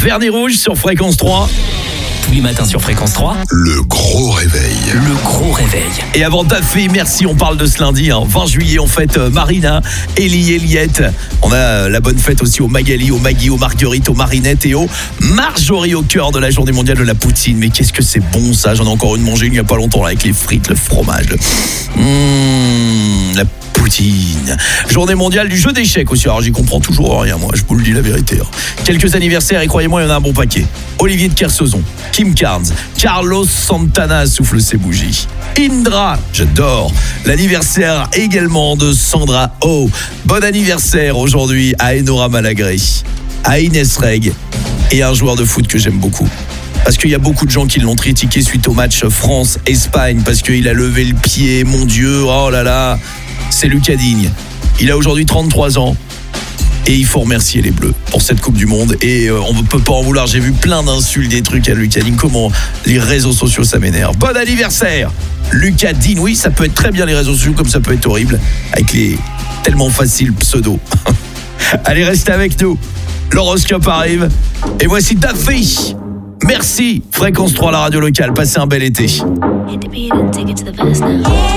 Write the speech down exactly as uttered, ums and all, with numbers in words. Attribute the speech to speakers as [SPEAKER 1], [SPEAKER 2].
[SPEAKER 1] Vernis Rouge sur Fréquence trois.
[SPEAKER 2] Tous les matins sur Fréquence trois.
[SPEAKER 3] Le gros réveil.
[SPEAKER 2] Le gros réveil.
[SPEAKER 1] Et avant Daffy, merci, on parle de ce lundi, hein. vingt juillet, on fête euh, Marina, Élie, Eliette. On a euh, la bonne fête aussi au Magali, au Maggie, au Marguerite, au Marinette et au Marjorie au cœur de la journée mondiale de la poutine. Mais qu'est-ce que c'est bon ça, j'en ai encore une mangée il n'y a pas longtemps là, avec les frites, le fromage. Mmh, la poutine. Journée mondiale du jeu d'échecs aussi. Alors j'y comprends toujours rien, moi, je vous le dis la vérité. Hein. Quelques anniversaires et croyez-moi, il y en a un bon paquet. Olivier de Kersauzon, Kim Carnes, Carlos Santana souffle ses bougies. Indra, j'adore. L'anniversaire également de Sandra Oh. Bon anniversaire aujourd'hui à Enora Malagré, à Inès Reg et un joueur de foot que j'aime beaucoup. Parce qu'il y a beaucoup de gens qui l'ont critiqué suite au match France-Espagne parce qu'il a levé le pied, mon Dieu, oh là là. C'est Lucas Digne. Il a aujourd'hui trente-trois ans. Et il faut remercier les Bleus pour cette Coupe du Monde. Et euh, on ne peut pas en vouloir. J'ai vu plein d'insultes, des trucs à Lucas Digne. Comment les réseaux sociaux, ça m'énerve. Bon anniversaire, Lucas Digne. Oui, ça peut être très bien les réseaux sociaux, comme ça peut être horrible. Avec les tellement faciles pseudos. Allez, restez avec nous. L'horoscope arrive. Et voici Daffy. Merci. Fréquence trois, la radio locale. Passez un bel été.